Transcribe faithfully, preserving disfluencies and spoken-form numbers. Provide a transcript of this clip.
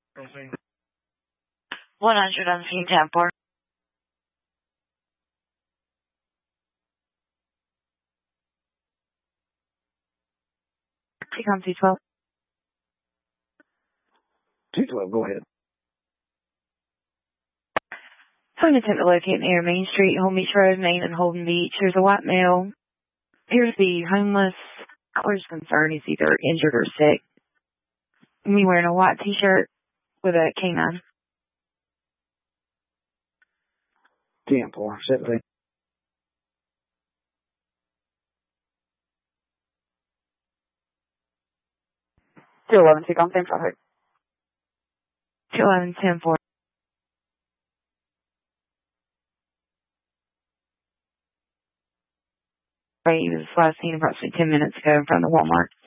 one hundred on scene ten four. Take on two twelve. two twelve, go ahead. I'm going to attempt to locate near Main Street, Holden Beach Road, Main and Holden Beach. There's a white male. Appears to be homeless. Color's concern is either injured or sick. Me wearing a white t-shirt with a canine. ten four, seventeen. two eleven, take on same traffic. two eleven, ten four. He was last seen approximately ten minutes ago in front of the Walmart.